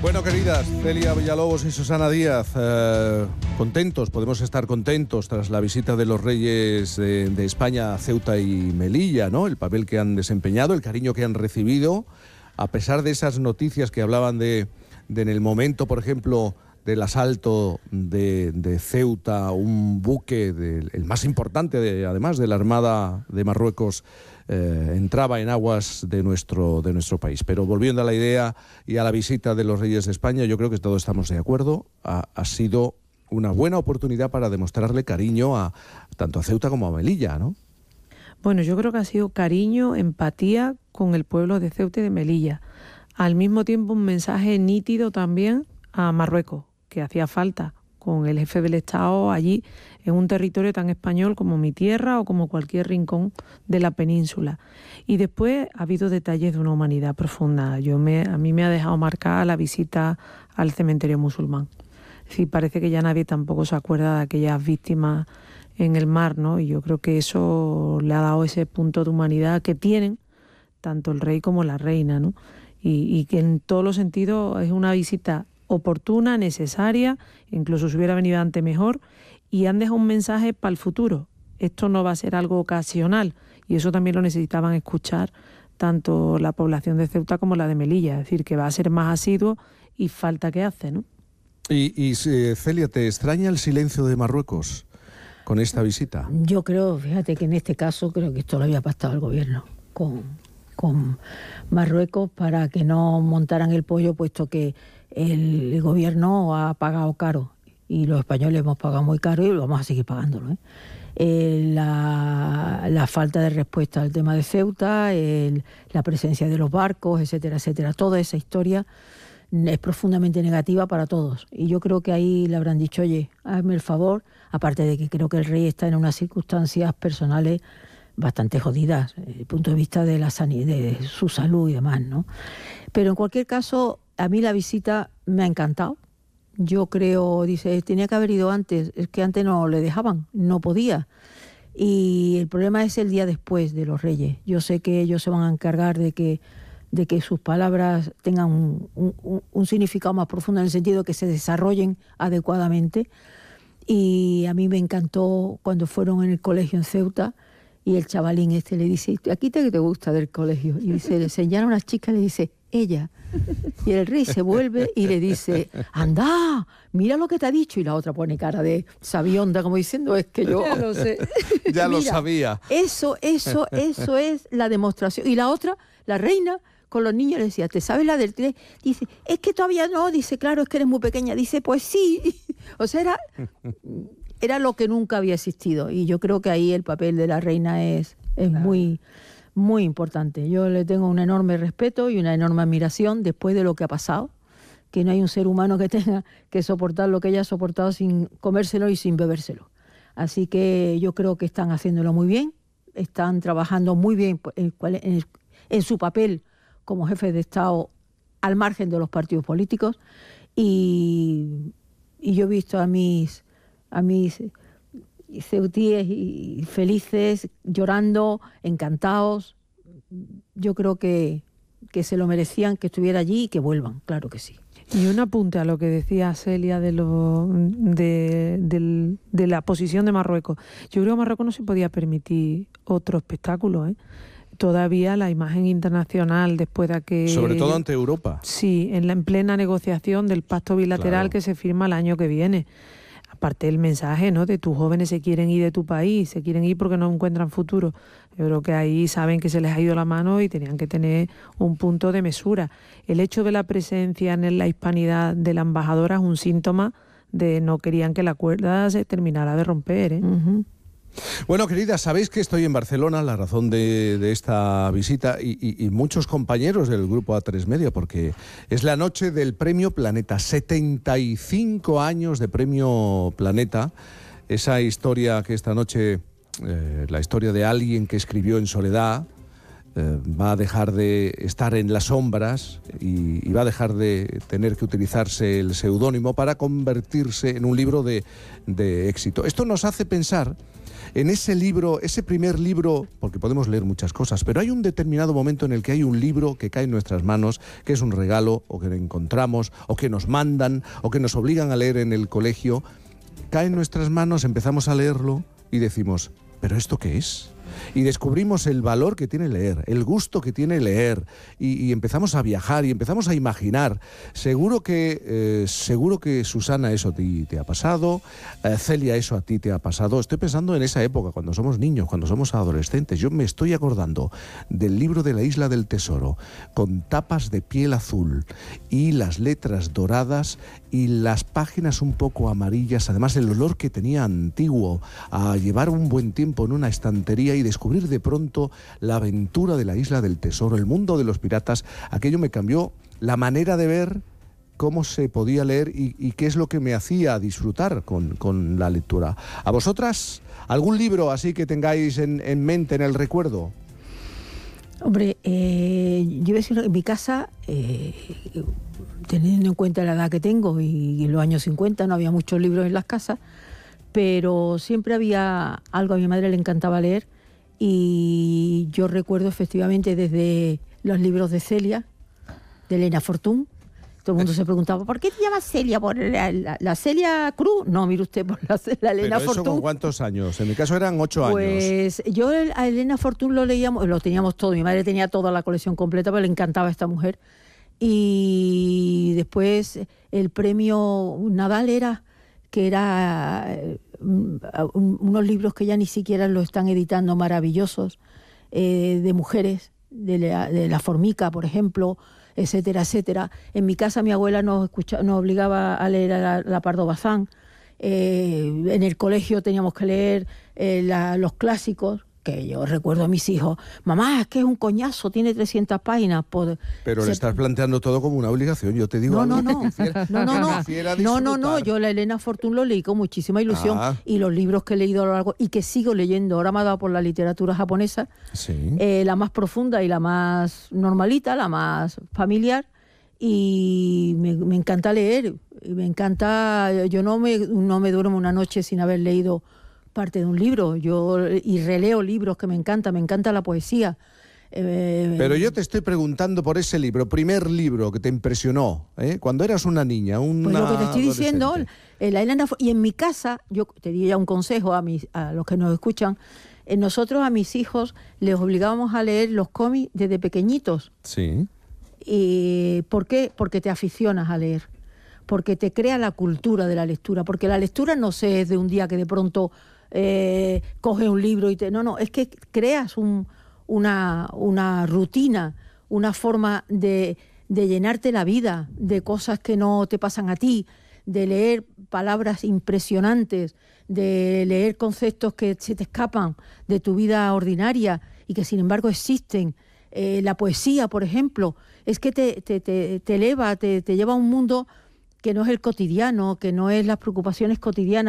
Bueno, queridas, Celia Villalobos y Susana Díaz, contentos, podemos estar contentos tras la visita de los reyes de España a Ceuta y Melilla, ¿no? El papel que han desempeñado, el cariño que han recibido, a pesar de esas noticias que hablaban de en el momento, por ejemplo, del asalto de Ceuta, un buque, el más importante, además de la Armada de Marruecos, entraba en aguas de nuestro país. Pero volviendo a la idea y a la visita de los reyes de España, yo creo que todos estamos de acuerdo. Ha sido una buena oportunidad para demostrarle cariño tanto a Ceuta como a Melilla, ¿no? Bueno, yo creo que ha sido cariño, empatía con el pueblo de Ceuta y de Melilla. Al mismo tiempo, un mensaje nítido también a Marruecos, que hacía falta con el jefe del Estado allí en un territorio tan español como mi tierra o como cualquier rincón de la península. Y después ha habido detalles de una humanidad profunda. A mí me ha dejado marcada la visita al cementerio musulmán. Sí, parece que ya nadie tampoco se acuerda de aquellas víctimas en el mar, ¿no? Y yo creo que eso le ha dado ese punto de humanidad que tienen tanto el rey como la reina, ¿no? Y que en todos los sentidos es una visita oportuna, necesaria, incluso si hubiera venido antes mejor, y han dejado un mensaje para el futuro. Esto no va a ser algo ocasional, y eso también lo necesitaban escuchar tanto la población de Ceuta como la de Melilla, es decir, que va a ser más asiduo y falta que hace, ¿no? Y Celia, ¿te extraña el silencio de Marruecos con esta visita? Yo creo, fíjate que en este caso creo que esto lo había pactado el gobierno con Marruecos para que no montaran el pollo, puesto que el gobierno ha pagado caro y los españoles hemos pagado muy caro y lo vamos a seguir pagándolo, la falta de respuesta al tema de Ceuta, la presencia de los barcos, etcétera, etcétera. Toda esa historia es profundamente negativa para todos. Y yo creo que ahí le habrán dicho, oye, hazme el favor, aparte de que creo que el rey está en unas circunstancias personales bastante jodidas, desde el punto de vista de la sanidad, de su salud y demás, ¿no? Pero en cualquier caso, a mí la visita me ha encantado. Yo creo, dice, tenía que haber ido antes, es que antes no le dejaban, no podía. Y el problema es el día después de los reyes. Yo sé que ellos se van a encargar de que sus palabras tengan un significado más profundo, en el sentido de que se desarrollen adecuadamente. Y a mí me encantó cuando fueron en el colegio en Ceuta, y el chavalín le dice, ¿aquí te gusta del colegio? Y dice, le señala a una chica y le dice, ella. Y el rey se vuelve y le dice, anda, mira lo que te ha dicho. Y la otra pone cara de sabionda, como diciendo, es que yo... Ya lo sé. Ya lo sabía. Eso es la demostración. Y la otra, la reina, con los niños le decía, ¿te sabes la del 3? Dice, es que todavía no. Dice, claro, es que eres muy pequeña. Dice, pues sí. O sea, era lo que nunca había existido. Y yo creo que ahí el papel de la reina es claro, muy, muy importante. Yo le tengo un enorme respeto y una enorme admiración después de lo que ha pasado, que no hay un ser humano que tenga que soportar lo que ella ha soportado sin comérselo y sin bebérselo. Así que yo creo que están haciéndolo muy bien, están trabajando muy bien en su papel como jefe de Estado al margen de los partidos políticos, y yo he visto a mis ceutíes y felices, llorando, encantados. Yo creo que se lo merecían, que estuviera allí y que vuelvan, claro que sí. Y un apunte a lo que decía Celia de la posición de Marruecos. Yo creo que Marruecos no se podía permitir otro espectáculo, Todavía la imagen internacional después de que... Sobre todo ante Europa. Sí, en plena negociación del pacto bilateral, claro, que se firma el año que viene. Aparte el mensaje, ¿no?, de tus jóvenes se quieren ir de tu país, se quieren ir porque no encuentran futuro. Yo creo que ahí saben que se les ha ido la mano y tenían que tener un punto de mesura. El hecho de la presencia en la hispanidad de la embajadora es un síntoma de no querían que la cuerda se terminara de romper, Uh-huh. Bueno, queridas, sabéis que estoy en Barcelona, la razón de esta visita, y muchos compañeros del grupo A3 Media, porque es la noche del Premio Planeta, 75 años de Premio Planeta, esa historia que esta noche, la historia de alguien que escribió en soledad, va a dejar de estar en las sombras y va a dejar de tener que utilizarse el seudónimo para convertirse en un libro de éxito. Esto nos hace pensar en ese libro, ese primer libro, porque podemos leer muchas cosas, pero hay un determinado momento en el que hay un libro que cae en nuestras manos, que es un regalo, o que encontramos, o que nos mandan, o que nos obligan a leer en el colegio, cae en nuestras manos, empezamos a leerlo y decimos, ¿pero esto qué es? Y descubrimos el valor que tiene leer, el gusto que tiene leer, y empezamos a viajar y empezamos a imaginar. Seguro que Susana, eso a ti te ha pasado, Celia, eso a ti te ha pasado. Estoy pensando en esa época, cuando somos niños, cuando somos adolescentes. Yo me estoy acordando del libro de la Isla del Tesoro, con tapas de piel azul y las letras doradas y las páginas un poco amarillas, además el olor que tenía antiguo, a llevar un buen tiempo en una estantería y descubrir de pronto la aventura de la Isla del Tesoro, el mundo de los piratas. Aquello me cambió la manera de ver cómo se podía leer y qué es lo que me hacía disfrutar con la lectura. ¿A vosotras algún libro así que tengáis en mente, en el recuerdo? Hombre, yo voy a decir, en mi casa, teniendo en cuenta la edad que tengo y en los años 50 no había muchos libros en las casas, pero siempre había algo. A mi madre le encantaba leer y yo recuerdo efectivamente desde los libros de Celia, de Elena Fortún. Todo el mundo se preguntaba, ¿por qué te llamas Celia? ¿Por la Celia Cruz? No, mire usted, por la Elena Fortún. ¿Pero eso con cuántos años? En mi caso eran 8 años. Pues yo a Elena Fortún lo leíamos, lo teníamos todo. Mi madre tenía toda la colección completa, pero le encantaba a esta mujer. Y después el premio Nadal era unos libros que ya ni siquiera lo están editando, maravillosos, de mujeres, de la Formica, por ejemplo, etcétera, etcétera. En mi casa mi abuela nos obligaba a leer a la Pardo Bazán. En el colegio teníamos que leer los clásicos, que yo recuerdo a mis hijos, mamá, es que es un coñazo, tiene 300 páginas. Pero le estás planteando todo como una obligación, yo te digo no, no, yo la Elena Fortún lo leí con muchísima ilusión, y los libros que he leído a lo largo y que sigo leyendo, ahora me ha dado por la literatura japonesa, sí. La más profunda y la más normalita, la más familiar, y me encanta leer, me encanta, yo no me duermo una noche sin haber leído parte de un libro, y releo libros que me encanta la poesía. Pero yo te estoy preguntando por ese libro, primer libro que te impresionó, cuando eras una niña, pues lo que te estoy diciendo, la Elena, y en mi casa, yo te diría un consejo a los que nos escuchan, nosotros a mis hijos les obligábamos a leer los cómics desde pequeñitos. Sí. ¿Por qué? Porque te aficionas a leer, porque te crea la cultura de la lectura, porque la lectura no se es de un día que de pronto coges un libro y no, es que creas una rutina, una forma de llenarte la vida de cosas que no te pasan a ti, de leer palabras impresionantes, de leer conceptos que se te escapan de tu vida ordinaria y que sin embargo existen. La poesía, por ejemplo, es que te eleva, te lleva a un mundo que no es el cotidiano, que no es las preocupaciones cotidianas.